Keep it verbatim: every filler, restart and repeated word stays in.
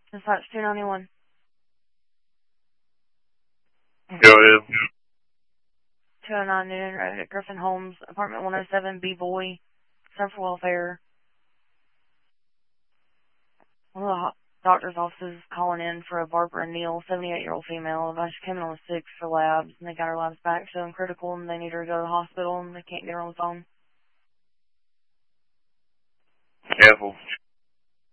Dispatch two ninety-one. Go ahead. two oh nine Newton Road at Griffin Homes, apartment one oh seven, B-Boy, Central Welfare. One of the ho- doctor's offices calling in for a Barbara Neal, seventy-eight-year-old female. Uh, she came in on the sixth for labs, and they got her labs back showing critical, and they need her to go to the hospital, and they can't get her on the phone. Careful.